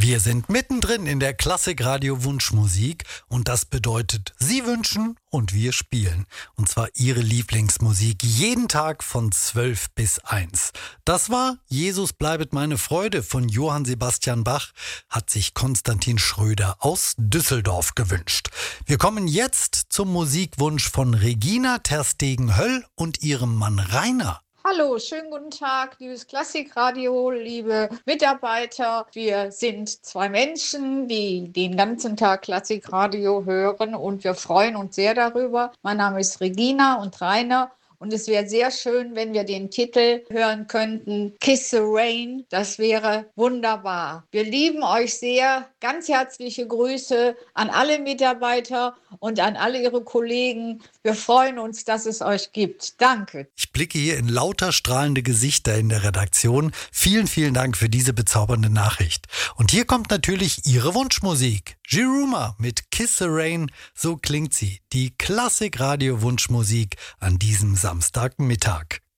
Wir sind mittendrin in der Klassikradio Wunschmusik und das bedeutet, Sie wünschen und wir spielen. Und zwar Ihre Lieblingsmusik jeden Tag von 12 bis 1. Das war Jesus bleibet meine Freude von Johann Sebastian Bach, hat sich Konstantin Schröder aus Düsseldorf gewünscht. Wir kommen jetzt zum Musikwunsch von Regina Terstegen-Höll und ihrem Mann Rainer. Hallo, schönen guten Tag, liebes Klassikradio, liebe Mitarbeiter. Wir sind zwei Menschen, die den ganzen Tag Klassikradio hören und wir freuen uns sehr darüber. Mein Name ist Regina und Rainer. Und es wäre sehr schön, wenn wir den Titel hören könnten, Kiss the Rain. Das wäre wunderbar. Wir lieben euch sehr. Ganz herzliche Grüße an alle Mitarbeiter und an alle Ihre Kollegen. Wir freuen uns, dass es euch gibt. Danke. Ich blicke hier in lauter strahlende Gesichter in der Redaktion. Vielen, vielen Dank für diese bezaubernde Nachricht. Und hier kommt natürlich Ihre Wunschmusik. Jiruma mit Kiss the Rain, so klingt sie, die Klassikradio-Wunschmusik an diesem Samstagmittag.